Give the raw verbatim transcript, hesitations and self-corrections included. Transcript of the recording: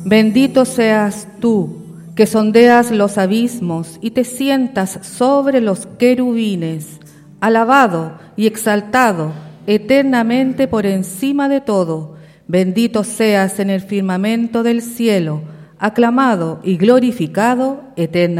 Bendito seas tú, que sondeas los abismos y te sientas sobre los querubines, alabado y exaltado eternamente por encima de todo. Bendito seas en el firmamento del cielo, aclamado y glorificado eternamente.